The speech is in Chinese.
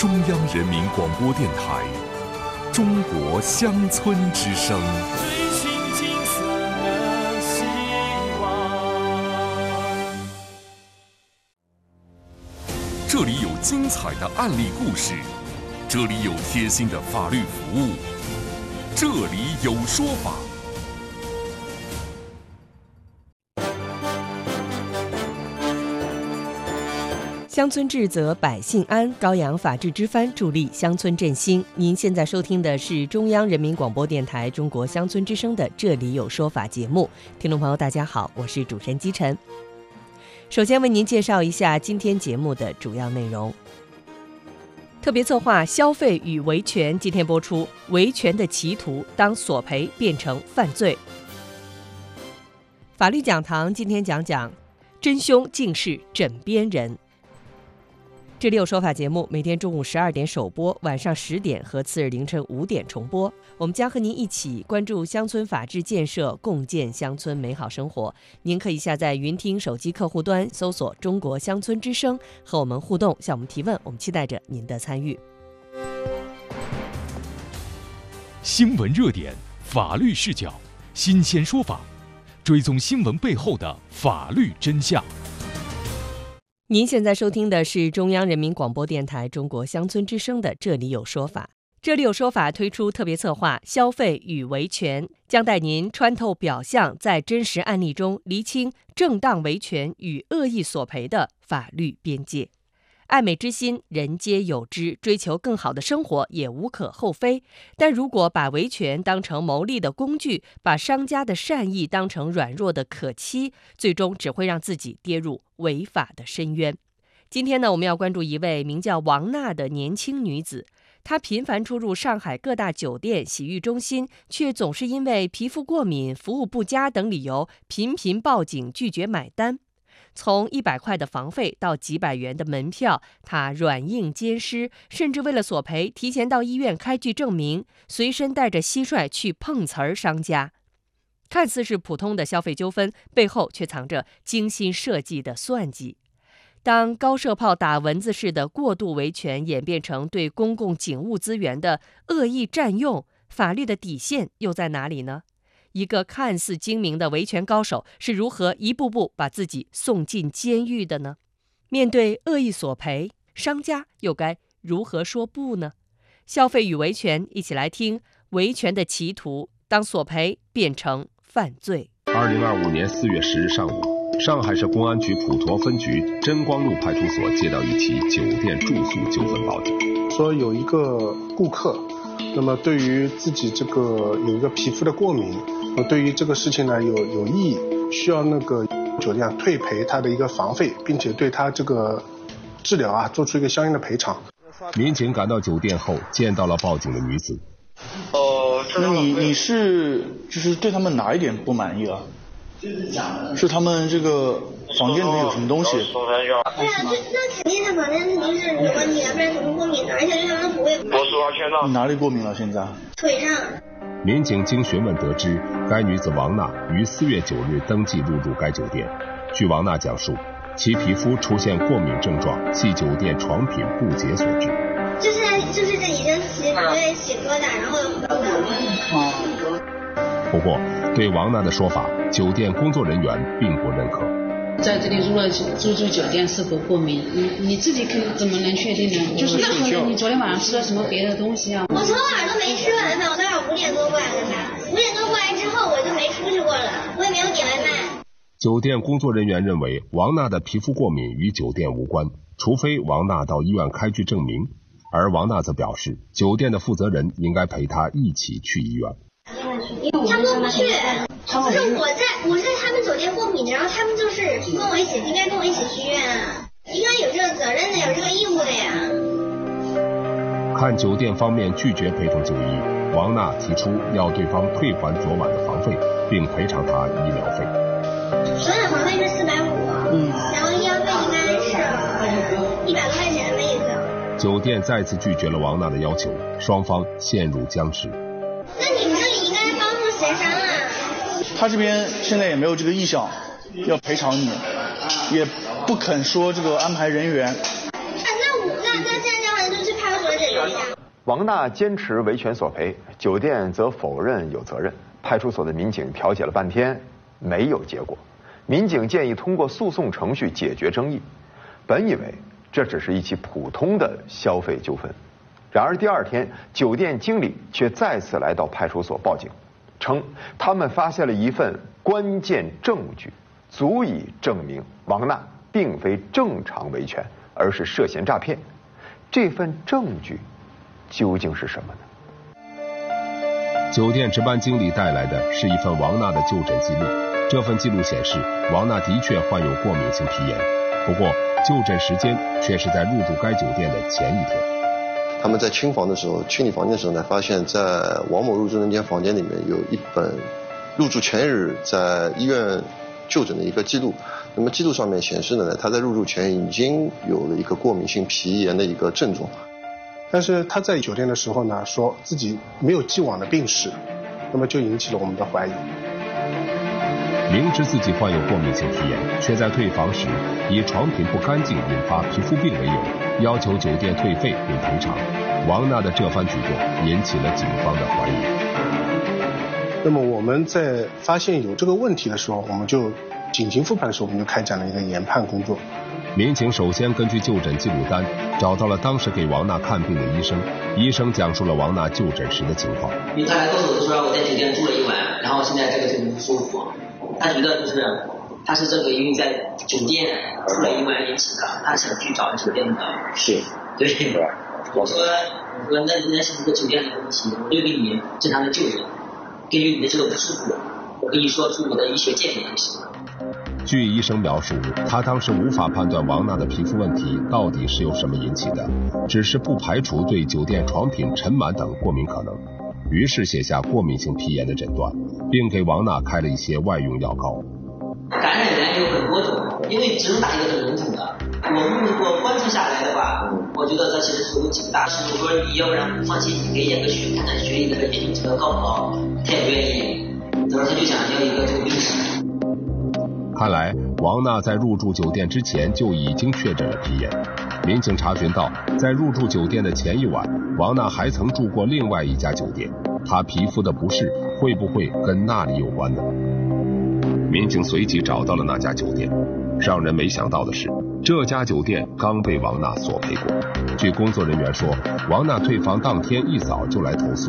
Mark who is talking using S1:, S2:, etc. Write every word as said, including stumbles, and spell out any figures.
S1: 中央人民广播电台中国乡村之声。这里有精彩的案例故事，这里有贴心的法律服务，这里有说法。
S2: 乡村治则百姓安，高扬法治之帆，助力乡村振兴。您现在收听的是中央人民广播电台中国乡村之声的《这里有说法》节目。听众朋友大家好，我是主持人姬晨。首先为您介绍一下今天节目的主要内容。特别策划消费与维权今天播出，维权的歧途当索赔变成犯罪。法律讲堂今天讲讲真凶竟是枕边人。这里有说法节目每天中午十二点首播，晚上十点和次日凌晨五点重播。我们将和您一起关注乡村法治建设，共建乡村美好生活。您可以下载云听手机客户端，搜索中国乡村之声，和我们互动，向我们提问。我们期待着您的参与。
S3: 新闻热点，法律视角，新鲜说法，追踪新闻背后的法律真相。
S2: 您现在收听的是中央人民广播电台中国乡村之声的《这里有说法》。这里有说法推出特别策划消费与维权，将带您穿透表象，在真实案例中厘清正当维权与恶意索赔的法律边界。爱美之心，人皆有之，追求更好的生活也无可厚非。但如果把维权当成牟利的工具，把商家的善意当成软弱的可欺，最终只会让自己跌入违法的深渊。今天呢，我们要关注一位名叫王娜的年轻女子，她频繁出入上海各大酒店、洗浴中心，却总是因为皮肤过敏、服务不佳等理由，频频报警拒绝买单。从一百块的房费到几百元的门票，他软硬兼施，甚至为了索赔，提前到医院开具证明，随身带着蟋蟀去碰瓷儿商家。看似是普通的消费纠纷，背后却藏着精心设计的算计。当高射炮打蚊子式的过度维权演变成对公共警务资源的恶意占用，法律的底线又在哪里呢？一个看似精明的维权高手是如何一步步把自己送进监狱的呢？面对恶意索赔，商家又该如何说不呢？消费与维权，一起来听维权的歧途当索赔变成犯罪。
S4: 二零二五年四月十日上午，上海市公安局普陀分局真光路派出所接到一起酒店住宿纠纷报警，
S5: 说有一个顾客，那么对于自己这个有一个皮肤的过敏，对于这个事情呢有有异议，需要那个酒店退赔他的一个房费，并且对他这个治疗啊做出一个相应的赔偿。
S4: 民警赶到酒店后，见到了报警的女子。
S6: 哦，那你你是就是对他们哪一点不满意啊？是他们这个房间里面有什么东西？
S7: 对啊，这那肯定他房间肯定是有问题的，不然怎么过敏呢？而且是他们不会。
S6: 我是完全的。你哪里过敏了？现在？
S7: 腿上。
S4: 民警经询问得知，该女子王娜于四月九日登记入住该酒店。据王娜讲述，其皮肤出现过敏症状，系酒店床品不洁所致。
S7: 就是就是这已经起对起疙瘩，然后有很多的。
S4: 不过，对王娜的说法，酒店工作人员并不认可。
S8: 在这里入了入住酒店是否过敏？你你自己可怎么能确定呢？就是那可能你昨天晚上吃了什么别的东西啊？
S7: 我昨晚上都没吃晚饭，我早上五点多过来的吧。五点多过来之后，我就没出去过了，我也没有点外卖。
S4: 酒店工作人员认为，王娜的皮肤过敏与酒店无关，除非王娜到医院开具证明。而王娜则表示，酒店的负责人应该陪她一起去医院。
S7: 他们都不去，就是我在我在他们酒店过敏，然后他们就是跟我一起，应该跟我一起去医院啊，应该有这个责任的，有这个义务的呀。
S4: 看酒店方面拒绝陪同就医，王娜提出要对方退还昨晚的房费，并赔偿她医疗费。
S7: 昨晚房费是四百五，嗯，然后医疗费应该是一百块钱的意思。
S4: 酒店再次拒绝了王娜的要求，双方陷入僵持。
S7: 那你们这里应该帮助协商啊。
S6: 他这边现在也没有这个意向要赔偿你，也不肯说这个安排人员。
S7: 啊，那我那那这样的话就去派出
S9: 王娜坚持维权索赔，酒店则否认有责任。派出所的民警调解了半天，没有结果。民警建议通过诉讼程序解决争议。本以为这只是一起普通的消费纠纷，然而第二天，酒店经理却再次来到派出所报警，称他们发现了一份关键证据，足以证明王娜并非正常维权，而是涉嫌诈骗。这份证据究竟是什么呢？
S4: 酒店值班经理带来的是一份王娜的就诊记录，这份记录显示，王娜的确患有过敏性皮炎，不过就诊时间却是在入住该酒店的前一天。
S10: 他们在清房的时候，清理房间的时候呢，发现在王某入住那间房间里面有一本入住前日在医院就诊的一个记录。那么记录上面显示呢，他在入住前已经有了一个过敏性皮炎的一个症状。
S5: 但是他在酒店的时候呢，说自己没有既往的病史，那么就引起了我们的怀疑。
S4: 明知自己患有过敏性皮炎，却在退房时以床品不干净引发皮肤病为由，要求酒店退费并赔偿。王娜的这番举动引起了警方的怀疑。
S5: 那么我们在发现有这个问题的时候，我们就紧急复盘的时候，我们就开展了一个研判工作。
S4: 民警首先根据就诊记录单找到了当时给王娜看病的医生，医生讲述了王娜就诊时的情况。
S11: 因为他来告诉我说我在酒店住了一晚，然后现在这个就不舒服，他觉得就是他是这个因为在酒店住了一晚引起的，他想去找酒店的。
S10: 是。
S11: 对。我说我说那那是这个酒店的问题，我就给你正常的就诊，根据你的这个不舒服，我跟你说出我的医学建议就行了。
S4: 据医生描述，他当时无法判断王娜的皮肤问题到底是由什么引起的，只是不排除对酒店床品、尘螨等过敏可能，于是写下过敏性皮炎的诊断，并给王娜开了一些外用药膏。
S11: 感染源有很多种，因为只能打一个很笼统的。我如果观察下来的话，我觉得这其实是问题不大。是我说你要不然不放心，你给验个血，看看血里的炎症指标高不高，他也不愿意，然后他就想要一个这个病史。
S4: 看来王娜在入住酒店之前就已经确诊了皮炎。民警查询到，在入住酒店的前一晚，王娜还曾住过另外一家酒店，她皮肤的不适会不会跟那里有关呢？民警随即找到了那家酒店，让人没想到的是，这家酒店刚被王娜索赔过。据工作人员说，王娜退房当天一早就来投诉，